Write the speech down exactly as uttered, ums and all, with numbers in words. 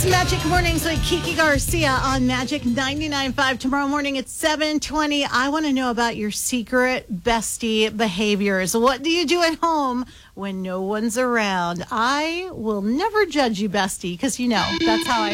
It's Magic Mornings with Kiki Garcia on Magic ninety-nine point five. Tomorrow morning at seven twenty. I want to know about your secret bestie behaviors. What do you do at home when no one's around? I will never judge you, bestie, because you know that's how I